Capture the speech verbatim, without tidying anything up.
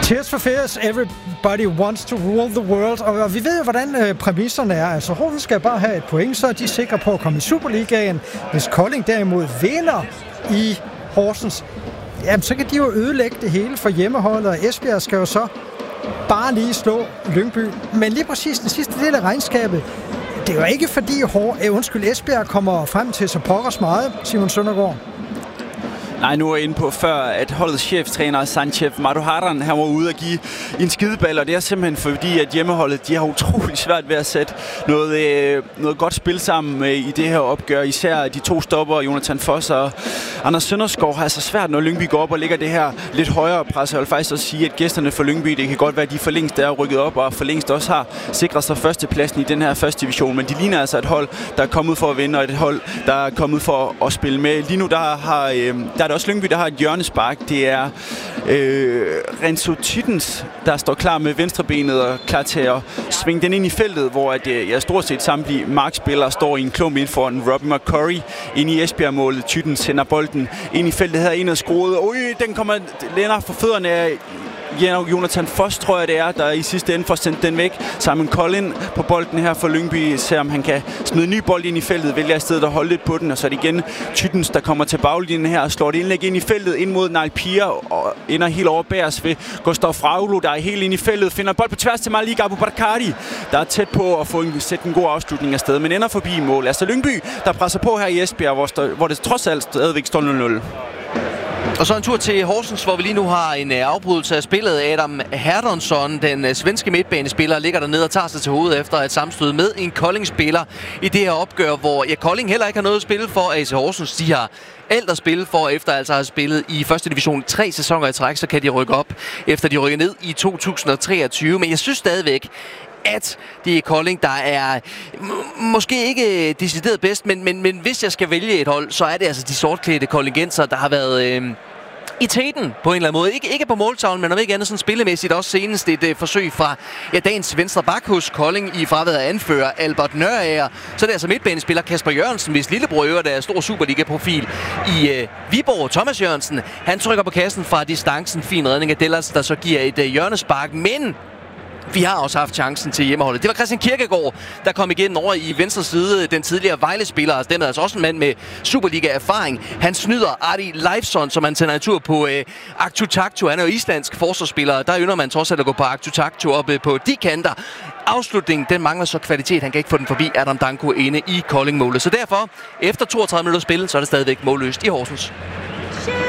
Tears for Fears, everybody wants to rule the world. Og vi ved jo, hvordan øh, præmisserne er. Altså, Horsens skal bare have et point, så er de sikre på at komme i Superligaen. Hvis Kolding derimod vinder i Horsens, jamen, så kan de jo ødelægge det hele for hjemmeholdet, og Esbjerg skal jo så bare lige slå Lyngby. Men lige præcis den sidste del af regnskabet, det er jo ikke fordi Hor- eh, undskyld, Esbjerg kommer frem til så pokkers meget, Simon Søndergaard. Nej, nu er jeg inde på før, at holdets cheftræner, Sanchev Maduharan, han var ude og give en skideball, og det er simpelthen fordi, at hjemmeholdet, de har utrolig svært ved at sætte noget, øh, noget godt spil sammen øh, i det her opgør. Især de to stopper, Jonathan Foss og Anders Sønderskov, har altså svært, når Lyngby går op og lægger det her lidt højere pres. Jeg vil faktisk også sige, at gæsterne for Lyngby, det kan godt være, at de for længst er rykket op, og for længst også har sikret sig førstepladsen i den her første division. Men de ligner altså et hold, der er kommet for at vinde, og et hold, der er kommet for at spille med. Lige nu, der har øh, der er også Lyngby, der har et hjørnespark. Det er øh, Renzo Tittens, der står klar med venstrebenet og klar til at svinge den ind i feltet, hvor at, øh, ja, stort set samtlige markspillere står i en klump ind for en Robbie McCurry ind i Esbjerg-målet. Tittens sender bolden ind i feltet her, ind og skruet. Ui, den kommer længere for fødderne af Jonathan Foss, tror jeg det er, der i sidste ende får sendt den væk. Simon Collin på bolden her for Lyngby, ser om han kan smide en ny bold ind i feltet, vælger i stedet at holde lidt på den, og så er det igen Tittens, der kommer til baglinjen her og slår det indlæg ind i feltet ind mod Nail Pia, og ender helt over bærs ved Gustav Frauglu, der er helt ind i feltet, finder bold på tværs til Malik Abubakari, der er tæt på at få en, sætte en god afslutning af sted, men ender forbi i mål. Altså Lyngby, der presser på her i Esbjerg, hvor, stå, hvor det trods alt stadigvæk står nul nul. Og så en tur til Horsens, hvor vi lige nu har en afbrydelse af spillet. Adam Herdonsson, den svenske midtbanespiller, ligger dernede og tager sig til hovedet efter et sammenstød med en Kolding-spiller i det her opgør, hvor ja, Kolding heller ikke har noget at spille for. A C Horsens, de har alt at spille for, efter altså at have spillet i første division tre sæsoner i træk, så kan de rykke op, efter de rykker ned i to tusind og treogtyve. Men jeg synes stadigvæk, at det er Kolding, der er m- måske ikke decideret bedst, men, men, men hvis jeg skal vælge et hold, så er det altså de sortklædte koldingenser, der har været øh, i teten på en eller anden måde. Ikke, ikke på måltavlen, men om ikke andet sådan spillemæssigt. Også senest et øh, forsøg fra ja, dagens venstre bak hos Kolding i fraværet af anfører Albert Nørager. Så er det altså midtbanespiller Kasper Jørgensen, hvis lillebror øver, der er stor Superliga-profil i øh, Viborg. Thomas Jørgensen, han trykker på kassen fra distancen. Fin redning af Dellers, der så giver et øh, hjørnespark, men vi har også haft chancen til hjemmeholdet. Det var Christian Kirkegaard, der kom igen over i venstre side. Den tidligere Vejle-spiller, altså den er altså også en mand med Superliga-erfaring. Han snyder Adi Leifsson, som han sender en tur på øh, Aktu-Taktu. Han er jo islandsk forsvarsspiller. Der ynder man trods alt at gå på Aktu-Taktu oppe på de kanter. Afslutningen, den mangler så kvalitet. Han kan ikke få den forbi Adam Danko inde i Kolding-målet. Så derfor, efter toogtredive minutter spil, så er det stadigvæk målløst i Horsens.